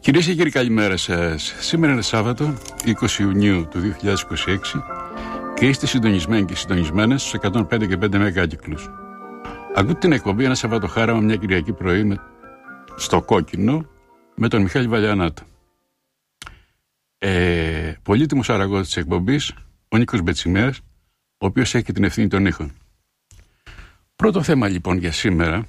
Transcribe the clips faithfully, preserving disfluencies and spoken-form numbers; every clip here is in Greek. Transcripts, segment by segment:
Κυρίες και κύριοι, καλημέρα σας. Σήμερα είναι Σάββατο, είκοσι Ιουνίου του δύο χιλιάδες είκοσι έξι και είστε συντονισμένοι και συντονισμένες στους εκατόν πέντε και πέντε μεγάκυκλους. Ακούτε την εκπομπή ένα Σαββατοχάραμα μια Κυριακή πρωί με... στο Κόκκινο με τον Μιχάλη Βαλιανάτο. Ε, πολύτιμος αραγός της εκπομπής, ο Νίκος Μπετσιμέας, ο οποίος έχει την ευθύνη των ήχων. Πρώτο θέμα λοιπόν για σήμερα,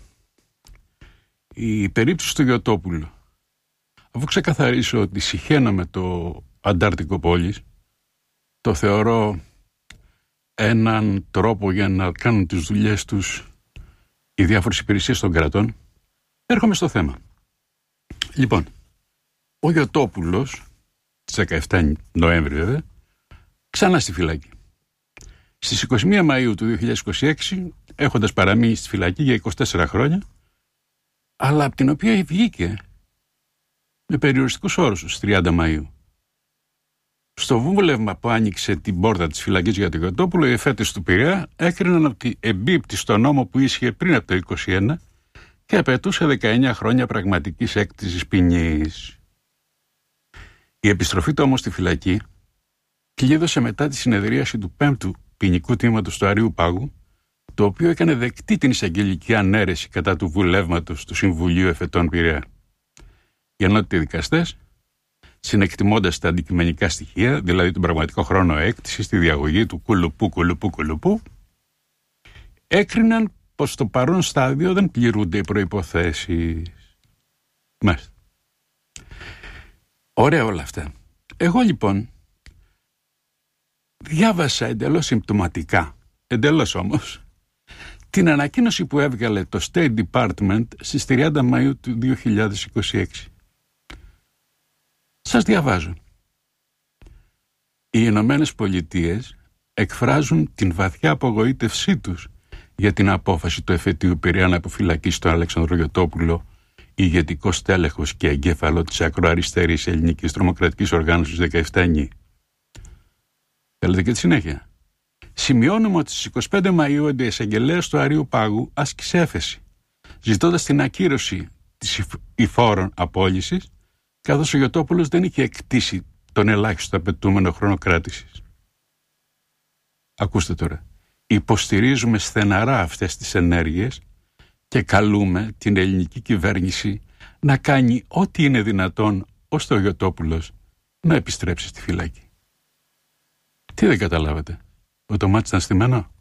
η περίπτωση του Γιωτόπουλου. Αφού ξεκαθαρίσω ότι συχαίνω με το Αντάρτικο Πόλης, το θεωρώ έναν τρόπο για να κάνουν τις δουλειές τους οι διάφορες υπηρεσίες των κρατών, έρχομαι στο θέμα. Λοιπόν, ο Γιωτόπουλος, στις δεκαεφτά Νοέμβρη βέβαια, ξανά στη φυλακή. Στις είκοσι μία Μαΐου του δύο χιλιάδες είκοσι έξι, έχοντας παραμείνει στη φυλακή για είκοσι τέσσερα χρόνια, αλλά από την οποία βγήκε με περιοριστικούς όρους στις τριάντα Μαΐου. Στο βούλευμα που άνοιξε την πόρτα της φυλακής για τον Γιωτόπουλο, οι εφέτες του Πειραιά έκριναν ότι εμπίπτει στο νόμο που ίσχυε πριν από το είκοσι ένα και απαιτούσε δεκαεννιά χρόνια πραγματικής έκτησης ποινής. Η επιστροφή του όμως στη φυλακή κλείδωσε μετά τη συνεδρίαση του πέμπτου ποινικού τμήματος του Αρείου Πάγου, το οποίο έκανε δεκτή την εισαγγελική ανέρεση κατά του βουλεύματος του Συμβουλίου Εφετών Πειραιά. Οι ενότητες δικαστές, συνεκτιμώντας τα αντικειμενικά στοιχεία, δηλαδή τον πραγματικό χρόνο έκτησης, τη διαγωγή του κουλουπού, κουλουπού, κουλουπού, έκριναν πως στο παρόν στάδιο δεν πληρούνται οι προϋποθέσεις. Μάλιστα. Ωραία όλα αυτά. Εγώ λοιπόν διάβασα εντελώς συμπτωματικά, εντελώς όμως, την ανακοίνωση που έβγαλε το State Department στις τριάντα Μαΐου του δύο χιλιάδες είκοσι έξι. Σας διαβάζω. Οι Ηνωμένες Πολιτείες εκφράζουν την βαθιά απογοήτευσή τους για την απόφαση του εφετείου Πειραιά να αποφυλακίσει τον Αλέξανδρο Γιωτόπουλο, ηγετικό στέλεχος και εγκέφαλο της ακροαριστερής ελληνικής τρομοκρατικής οργάνωσης δεκαεφτά εννιά. Θέλετε και τη συνέχεια. Σημειώνουμε ότι στις είκοσι πέντε Μαΐου ο εισαγγελέας του Αρείου Πάγου άσκησε έφεση, ζητώντας την ακύρωση της υφόρων απόλυσης, καθώς ο Γιωτόπουλος δεν είχε εκτίσει τον ελάχιστο απαιτούμενο χρόνο κράτησης. Ακούστε τώρα. Υποστηρίζουμε στεναρά αυτές τις ενέργειες και καλούμε την ελληνική κυβέρνηση να κάνει ό,τι είναι δυνατόν ώστε ο Γιωτόπουλος να επιστρέψει στη φυλακή. Τι δεν καταλάβατε? Ότι το μάτι ήταν στημένο?